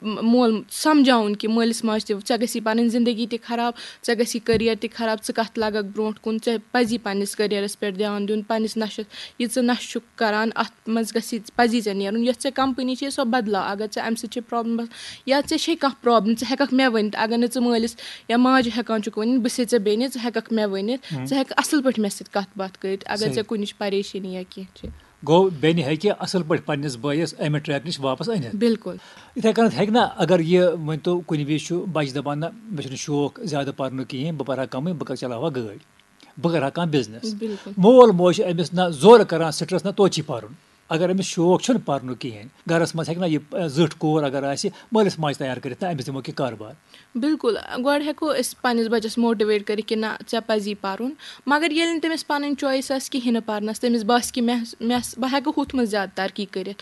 مول سَمجھاوُن کہِ مٲلِس ماجہِ تہِ ژےٚ گژھی پَنٕنۍ زندگی تہِ خراب ژےٚ گژھی کٔریَر تہِ خراب ژٕ کَتھ لَگَکھ برونٛٹھ کُن ژےٚ پَزی پنٛنِس کٔریَرَس پٮ۪ٹھ دھیان دیُن پنٛنِس نَشَس یہِ ژٕ نَشہٕ چھُکھ کَران اَتھ منٛز پَزی ژےٚ نیرُن یۄس ژےٚ کَمپٔنی چھے سۄ بَدلاو اگر ژےٚ اَمہِ سۭتۍ چھے پرٛابلِم یا ژےٚ چھے کانٛہہ پرٛابلِم ژٕ ہٮ۪کَکھ مےٚ ؤنِتھ اگر نہٕ ژٕ مٲلِس یا ماجہِ ہٮ۪کان چھُکھ ؤنِتھ بہٕ چھسے ژےٚ بیٚنہِ ژٕ ہٮ۪کَکھ مےٚ ؤنِتھ ژٕ ہٮ۪کہٕ اَصٕل پٲٹھۍ مےٚ سۭتۍ کَتھ باتھ کٔرِتھ اگر ژےٚ کُنِچ پریشٲنی یا کینٛہہ چھِ گوٚو بیٚنہِ ہیٚکہِ اَصٕل پٲٹھۍ پنٛنِس بٲیِس اَمہِ ٹرٛیک نِش واپَس أنِتھ بِلکُل یِتھَے کٔنٮ۪تھ ہیٚکہِ نا اگر یہِ ؤنۍتو کُنہِ وِزِ چھُ بَچہِ دَپان نہ مےٚ چھُنہٕ شوق زیادٕ پَرنُک کِہیٖنۍ بہٕ پَرٕ ہا کَمٕے بہٕ چلاوہا گٲڑۍ بہٕ کَرٕ ہا کانٛہہ بِزنِس مول موج چھُ أمِس نہ زورٕ کَران سٕٹرٛس نہ توتہِ چھی پَرُن اگر أمِس شوق چھُنہٕ پَرنُک کِہیٖنۍ گَرَس منٛز ہیٚکہِ نہ یہِ زٕٹھ کوٗر اگر آسہِ مٲلِس ماجہِ تیار کٔرِتھ نہ أمِس دِمو کینٛہہ کاربار بِلکُل گۄڈٕ ہٮ۪کو أسۍ پنٛنِس بَچَس ماٹِویٹ کٔرِتھ کہِ نہ ژےٚ پَزی پَرُن مگر ییٚلہِ نہٕ تٔمِس پَنٕنۍ چویِس آسہِ کِہیٖنۍ نہٕ پَرنَس تٔمِس باسہِ کہِ بہٕ ہٮ۪کہٕ ہُتھ منٛز زیادٕ ترقی کٔرِتھ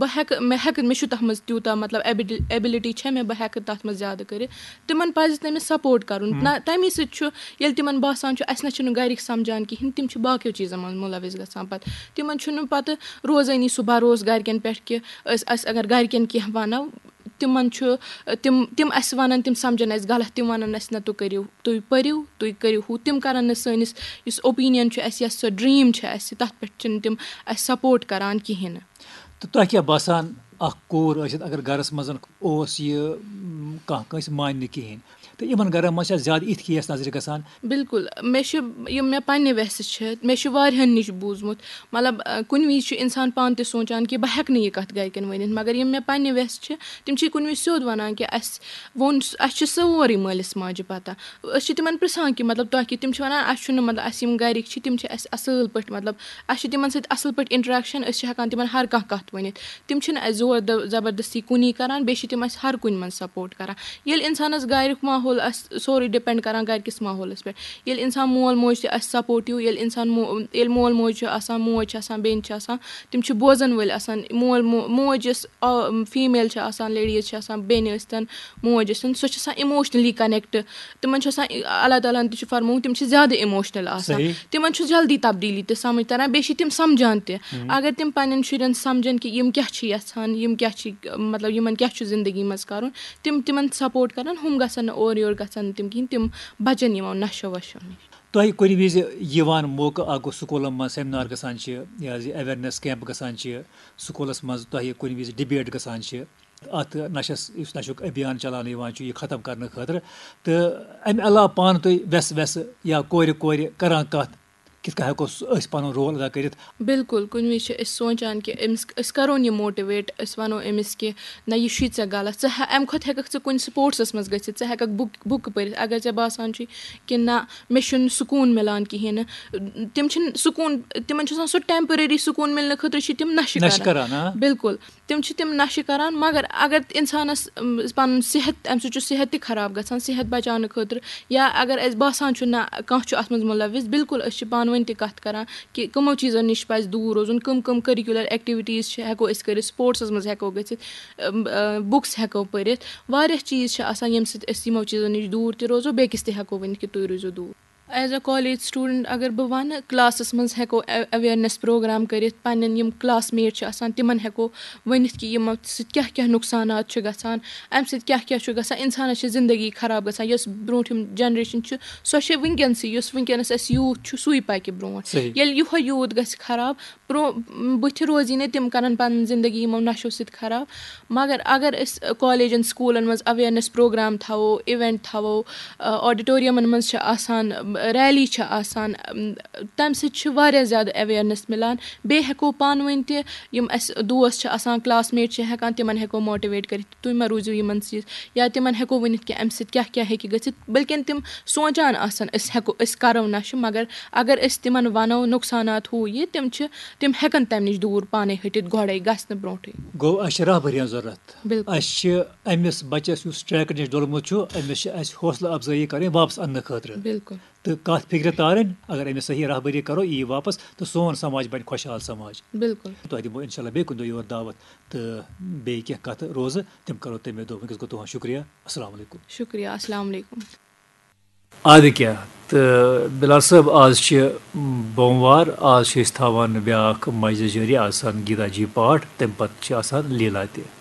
مےٚ چھُ تَتھ منٛز تیوٗتاہ مطلب ایبِلِٹی چھےٚ مےٚ بہٕ ہٮ۪کہٕ تَتھ منٛز زیادٕ کٔرِتھ تِمَن پَزِ تٔمِس سپوٹ کَرُن نہ تَمی سۭتۍ چھُ ییٚلہِ تِمَن باسان چھُ اَسہِ نہ چھُنہٕ گَرِکۍ سَمجھان کِہیٖنۍ تِم چھِ باقٕیو چیٖزَن منٛز مُلوِث گژھان پَتہٕ تِمَن چھُنہٕ پَتہٕ روزٲنی سُہ بروسہٕ گَرِکٮ۪ن پٮ۪ٹھ کہِ أسۍ اگر گَرِکٮ۪ن کینٛہہ وَنو تِمَن چھُ تِم اَسہِ وَنان تِم سَمجھن اَسہِ غلط تِم وَنان اَسہِ نہ تُہۍ پٔرِو تُہۍ کٔرِو ہُہ تِم کَرَن نہٕ سٲنِس یُس اوپیٖنِیَن چھُ اَسہِ یۄس سۄ ڈرٛیٖم چھِ اَسہِ تَتھ پٮ۪ٹھ چھِنہٕ تِم اَسہِ سپوٹ کَران کِہیٖنۍ نہٕ تہٕ تۄہہِ کیٛاہ باسان اَکھ کوٗر ٲسِتھ اگر گَرَس منٛز اوس یہِ کانٛہہ کٲنٛسہِ مانہِ نہٕ کِہیٖنۍ تہٕ یِمَن گَرَن منٛز چھا زیادٕ یِتھۍ کیس نظرِ گژھان بِلکُل مےٚ چھُ یِم مےٚ پنٛنہِ وٮ۪سہٕ چھِ مےٚ چھُ واریاہَن نِش بوٗزمُت مطلب کُنہِ وِزِ چھُ اِنسان پانہٕ تہِ سونٛچان کہِ بہٕ ہٮ۪کہٕ نہٕ یہِ کَتھ گَرِکٮ۪ن ؤنِتھ مگر یِم مےٚ پنٛنہِ وٮ۪سہٕ چھِ تِم چھِ کُنہِ وِزِ سیوٚد وَنان کہِ اَسہِ چھِ سورُے مٲلِس ماجہِ پَتہ أسۍ چھِ تِمَن پِرٛژھان کہِ مطلب تۄہہِ کہِ تِم چھِ وَنان اَسہِ چھُنہٕ مطلب اَسہِ یِم گَرِکۍ چھِ تِم چھِ اَسہِ اَصۭل پٲٹھۍ مطلب اَسہِ چھِ تِمَن سۭتۍ اَصٕل پٲٹھۍ اِنٹرٛیکشَن أسۍ چھِ ہٮ۪کان تِمَن ہر کانٛہہ کَتھ ؤنِتھ تِم چھِنہٕ اَسہِ زور زبردستی کُنی کَران بیٚیہِ چھِ تِم اَسہِ ہر کُنہِ منٛز سپوٹ کَران ییٚلہِ اِنسانَس گَریُک ماحول آسہِ سورُے ڈِپٮ۪نٛڈ کَران گَرِکِس ماحولَس پٮ۪ٹھ ییٚلہِ اِنسان مول موج تہِ آسہِ سپوٹِو ییٚلہِ مول موج چھُ آسان موج چھِ آسان بیٚنہِ چھِ آسان تِم چھِ بوزَن وٲلۍ آسان موج یۄس فیٖمیل چھِ آسان لیڈیٖز چھِ آسان بیٚنہِ ٲسۍتَن موج ٲسۍتَن سۄ چھِ آسان اِموشنٔلی کَنٮ۪کٹ تِمَن چھُ آسان اللہ تعالیٰ ہَن تہِ چھُ فرمومُت تِم چھِ زیادٕ اِموشنَل آسان تِمَن چھُ جلدی تبدیٖلی تہِ سَمٕجھ تَران بیٚیہِ چھِ تِم سَمجھان تہِ اگر تِم پنٛنٮ۪ن شُرٮ۪ن سَمجھن کہِ یِم کیٛاہ چھِ یَژھان یِم کیٛاہ چھِ مطلب یِمَن کیٛاہ چھُ زندگی منٛز کَرُن تِمَن سپوٹ کَران ہُم گژھن نہٕ اورٕ یورٕ گژھن نہٕ تِم کِہیٖنۍ تِم بَچَن یِمو نَشو وَشو نِش تۄہہِ کُنہِ وِزِ یِوان موقعہٕ اکھ گوٚو سکوٗلَن منٛز سیمنار گژھان چھِ یہِ حظ یہِ اٮ۪ویرنٮ۪س کیمپ گژھان چھِ سکوٗلَس منٛز تۄہہِ کُنہِ وِزِ ڈِبیٹ گژھان چھِ اَتھ نَشَس یُس نَشُک ابھیان چلاونہٕ یِوان چھُ یہِ ختم کَرنہٕ خٲطرٕ تہٕ اَمہِ علاوٕ پانہٕ تُہۍ وٮ۪سہٕ یا کورِ کَران کَتھ کِتھ کٔنۍ ہٮ۪کو أسۍ پَنُن رول ادا کٔرِتھ بِلکُل کُنہِ وِزِ چھِ أسۍ سونٛچان کہِ أسۍ کَرون یہِ موٹِویٹ أسۍ وَنو أمِس کہِ نہ یہِ چھُے ژےٚ غلط اَمہِ کھۄتہٕ ہٮ۪کَکھ ژٕ کُنہِ سپوٹسَس منٛز گٔژھِتھ ژٕ ہٮ۪کَکھ بُکہٕ پٔرِتھ اگر ژےٚ باسان چھُے کہِ نہ مےٚ چھُنہٕ سکوٗن مِلان کِہیٖنۍ نہٕ تِم چھِنہٕ سکوٗن تِمَن چھُ آسان سُہ ٹٮ۪مپٔرٔری سکوٗن مِلنہٕ خٲطرٕ چھِ تِم نَشہٕ کَران بِلکُل تِم چھِ تِم نَشہٕ کَران مگر اگر اِنسانَس پَنُن صحت اَمہِ سۭتۍ چھُ صحت تہِ خراب گژھان صحت بَچاونہٕ خٲطرٕ یا اگر اَسہِ باسان چھُ نہ کانٛہہ چھُ اَتھ منٛز مُلوِث بِلکُل أسۍ چھِ پانہٕ ؤنۍ تہِ کَتھ کَران کہِ کٕمو چیٖزو نِش پَزِ دوٗر روزُن کٕم کٔرِکیوٗلَر ایٚکٹِوِٹیٖز چھِ ہٮ۪کو أسۍ کٔرِتھ سپوٹسَس منٛز ہٮ۪کو گٔژھِتھ بُکٕس ہٮ۪کو پٔرِتھ واریاہ چیٖز چھِ آسان ییٚمہِ سۭتۍ أسۍ یِمو چیٖزو نِش دوٗر تہِ روزو بیٚکِس تہِ ہٮ۪کو ؤنِتھ کہِ تُہۍ روٗزِو دوٗر ایز اےٚ کالیج سٹوٗڈَنٛٹ اگر بہٕ وَنہٕ کٕلاسَس منٛز ہٮ۪کو اٮ۪ویرنٮ۪س پرٛوگرام کٔرِتھ پنٛنٮ۪ن یِم کٕلاس میٹ چھِ آسان تِمَن ہٮ۪کو ؤنِتھ کہِ یِمو سۭتۍ کیٛاہ کیٛاہ نۄقصانات چھُ گژھان اَمہِ سۭتۍ کیٛاہ کیٛاہ چھُ گژھان اِنسانَس چھِ زندگی خراب گژھان یۄس برٛونٛٹھِم جَنریشَن چھِ سۄ چھےٚ وٕنکٮ۪نسٕے یُس وٕنکٮ۪نَس اَسہِ یوٗتھ چھُ سُے پَکہِ برٛونٛٹھ ییٚلہِ یِہوٚے یوٗتھ گژھِ خراب بٕتھِ روزی نہٕ تِم کَرَن پَنٕنۍ زندگی یِمو نَشو سۭتۍ خراب مگر اگر أسۍ کالیجَن سکوٗلَن منٛز اَویرنٮ۪س پرٛوگرام تھاوو اِوٮ۪نٛٹ تھاوو آڈِٹوریَمَن منٛز چھِ آسان ریلی چھِ آسان تَمہِ سۭتۍ چھِ واریاہ زیادٕ اٮ۪ویرنٮ۪س مِلان بیٚیہِ ہٮ۪کو پانہٕ ؤنۍ تہِ یِم اَسہِ دوس چھِ آسان کٕلاس میٹ چھِ ہٮ۪کان تِمَن ہٮ۪کو ماٹِویٹ کٔرِتھ تُہۍ مہ روٗزِو یِمَن سۭتۍ یا تِمَن ہٮ۪کو ؤنِتھ کہِ اَمہِ سۭتۍ کیٛاہ کیٛاہ ہیٚکہِ گٔژھِتھ بٔلکٮ۪ن تِم سونٛچان آسان أسۍ کَرو نَشہٕ مگر اگر أسۍ تِمَن وَنو نۄقصانات ہُہ یہِ تِم ہٮ۪کَن تَمہِ نِش دوٗر پانَے ۂٹِتھ گۄڈَے گژھِ نہٕ برونٛٹھٕے گوٚو اَسہِ چھِ رہبٔری ضوٚرَتھ بِلکُل اَسہِ چھِ أمِس بَچَس یُس ٹرٛیکہٕ نِش ڈوٚلمُت چھُ أمِس چھِ اَسہِ حوصلہٕ اَفضٲیی کَرٕنۍ واپَس اَننہٕ خٲطرٕ بِلکُل تہٕ کَتھ فِکرِ تارٕنۍ اگر أمِس صحیح رہبٔری کَرو یی واپَس تہٕ سون سماج بَنہِ خۄشحال سماج بِلکُل تۄہہِ دِمو اِنشاء اللہ بیٚیہِ کُنہِ دۄہ یور دعوت تہٕ بیٚیہِ کینٛہہ کَتھٕ روزٕ تِم کَرو تَمے دۄہ وٕنکٮ۪س گوٚو تُہُنٛد شُکریہ اَسلامُ علیکُم شُکریہ اَسلامُ علیکُم اَدٕ کیٛاہ تہٕ بِلال صٲب آز چھِ بوموار آز چھِ أسۍ تھاوان بیٛاکھ مجلِس جٲری آسان گیٖتا جی پاٹھ تَمہِ پَتہٕ چھِ آسان لیٖلا تہِ